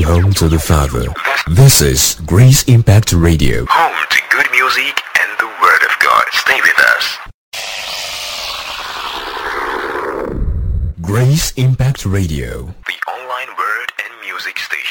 home to the Father. This is Grace Impact Radio. Home to good music and the Word of God. Stay with us. Grace Impact Radio. The online word and music station.